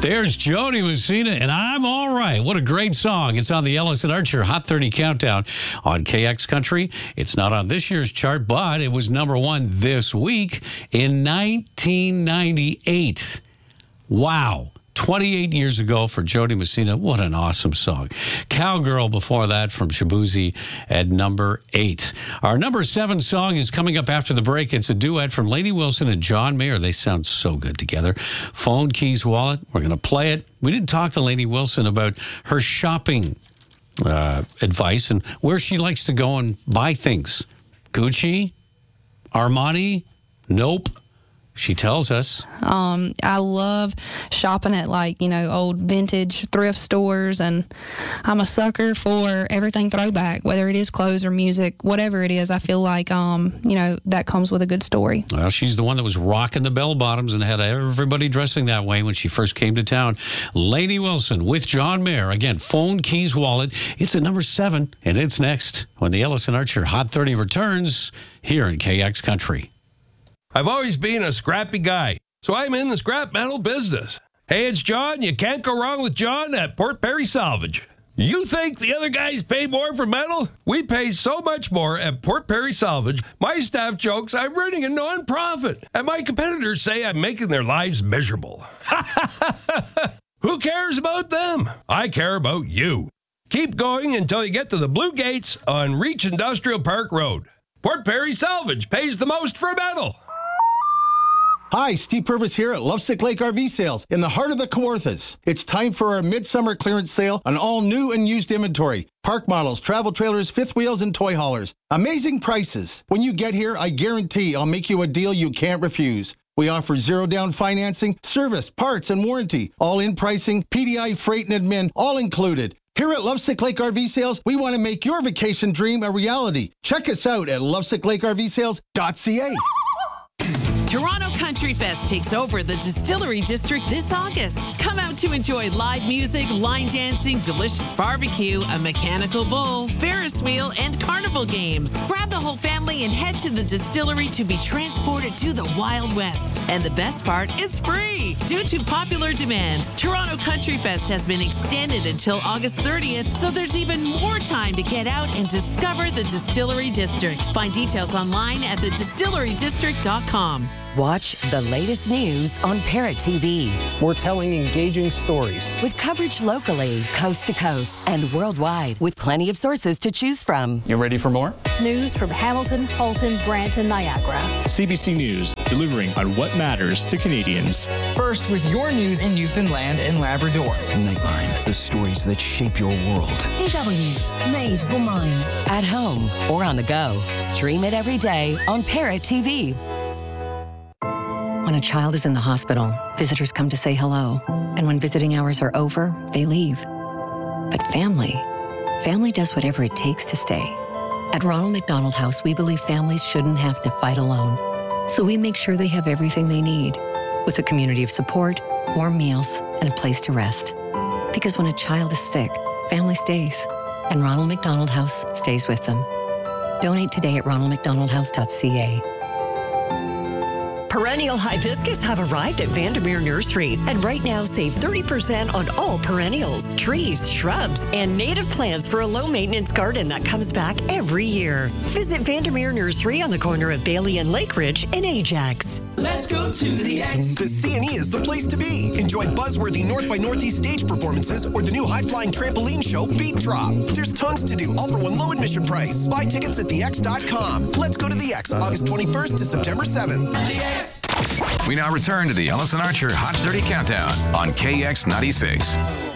There's Jody Messina, and I'm all right. What a great song. It's on the Ellis and Archer Hot 30 Countdown on KX Country. It's not on this year's chart, but it was number one this week in 1998. Wow. 28 years ago for Jody Messina. What an awesome song. Cowgirl before that from Shabuzi at number 8. Our number 7 song is coming up after the break. It's a duet from Lainey Wilson and John Mayer. They sound so good together. Phone, Keys, Wallet. We're going to play it. We did talk to Lainey Wilson about her shopping advice and where she likes to go and buy things. Gucci? Armani? Nope. She tells us. I love shopping at old vintage thrift stores, and I'm a sucker for everything throwback, whether it is clothes or music, whatever it is. I feel like, that comes with a good story. Well, she's the one that was rocking the bell bottoms and had everybody dressing that way when she first came to town. Lainey Wilson with John Mayer. Again, Phone, Keys, Wallet. It's at number 7, and it's next when the Ellis and Archer Hot 30 returns here in KX Country. I've always been a scrappy guy, so I'm in the scrap metal business. Hey, it's John. You can't go wrong with John at Port Perry Salvage. You think the other guys pay more for metal? We pay so much more at Port Perry Salvage. My staff jokes I'm running a non-profit, and my competitors say I'm making their lives miserable. Who cares about them? I care about you. Keep going until you get to the Blue Gates on Reach Industrial Park Road. Port Perry Salvage pays the most for metal. Hi, Steve Purvis here at Lovesick Lake RV Sales in the heart of the Kawarthas. It's time for our midsummer clearance sale on all new and used inventory. Park models, travel trailers, fifth wheels, and toy haulers. Amazing prices. When you get here, I guarantee I'll make you a deal you can't refuse. We offer zero-down financing, service, parts, and warranty. All-in pricing, PDI, freight, and admin, all included. Here at Lovesick Lake RV Sales, we want to make your vacation dream a reality. Check us out at lovesicklakervsales.ca. Toronto Country Fest takes over the Distillery District this August. Come out to enjoy live music, line dancing, delicious barbecue, a mechanical bull, Ferris wheel, and carnival games. Grab the whole family and head to the distillery to be transported to the Wild West. And the best part, it's free. Due to popular demand, Toronto Country Fest has been extended until August 30th, so there's even more time to get out and discover the Distillery District. Find details online at thedistillerydistrict.com. Watch the latest news on Parrot TV. We're telling engaging stories. With coverage locally, coast to coast, and worldwide, with plenty of sources to choose from. You ready for more? News from Hamilton, Halton, Brantton, Niagara. CBC News, delivering on what matters to Canadians. First with your news in Newfoundland and Labrador. Nightline, the stories that shape your world. DW, made for minds. At home or on the go. Stream it every day on Parrot TV. When a child is in the hospital, visitors come to say hello. And when visiting hours are over, they leave. But family does whatever it takes to stay. At Ronald McDonald House, we believe families shouldn't have to fight alone. So we make sure they have everything they need, with a community of support, warm meals, and a place to rest. Because when a child is sick, family stays. And Ronald McDonald House stays with them. Donate today at ronaldmcdonaldhouse.ca. Perennial hibiscus have arrived at Vandermeer Nursery. And right now, save 30% on all perennials, trees, shrubs, and native plants for a low-maintenance garden that comes back every year. Visit Vandermeer Nursery on the corner of Bailey and Lake Ridge in Ajax. Let's go to the X. The CNE is the place to be. Enjoy buzzworthy North by Northeast stage performances or the new high-flying trampoline show, Beat Drop. There's tons to do, all for one low admission price. Buy tickets at thex.com. Let's go to the X, August 21st to September 7th. The X. We now return to the Ellis and Archer Hot 30 Countdown on KX 96.